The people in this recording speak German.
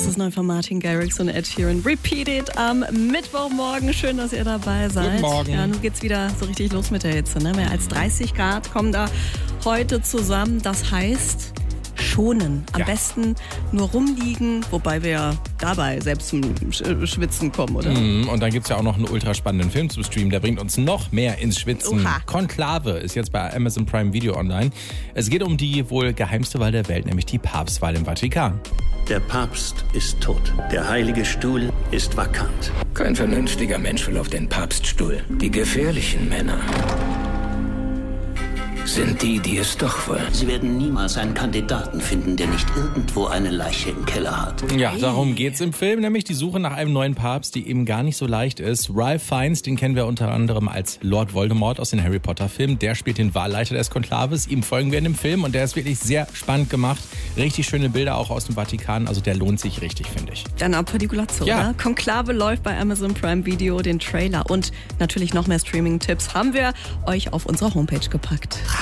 Das ist neu von Martin Garrix und Ed Sheeran. Repeat It am Mittwochmorgen. Schön, dass ihr dabei seid. Guten Morgen. Ja, nun geht's wieder so richtig los mit der Hitze. Ne? Mehr als 30 Grad kommen da heute zusammen. Das heißt, schonen. Am besten nur rumliegen, wobei wir ja dabei selbst zum Schwitzen kommen, oder? Und dann gibt es ja auch noch einen ultra spannenden Film zu streamen, der bringt uns noch mehr ins Schwitzen. Oha. Konklave ist jetzt bei Amazon Prime Video online. Es geht um die wohl geheimste Wahl der Welt, nämlich die Papstwahl im Vatikan. Der Papst ist tot. Der heilige Stuhl ist vakant. Kein vernünftiger Mensch will auf den Papststuhl. Die gefährlichen Männer sind die es doch wollen. Sie werden niemals einen Kandidaten finden, der nicht irgendwo eine Leiche im Keller hat. Ja, darum geht's im Film, nämlich die Suche nach einem neuen Papst, die eben gar nicht so leicht ist. Ralph Fiennes, den kennen wir unter anderem als Lord Voldemort aus den Harry Potter Filmen. Der spielt den Wahlleiter des Konklaves. Ihm folgen wir in dem Film und der ist wirklich sehr spannend gemacht. Richtig schöne Bilder auch aus dem Vatikan. Also der lohnt sich richtig, finde ich. Dann ab für die Glatze, Ja. oder? Konklave läuft bei Amazon Prime Video, den Trailer und natürlich noch mehr Streaming-Tipps haben wir euch auf unserer Homepage gepackt.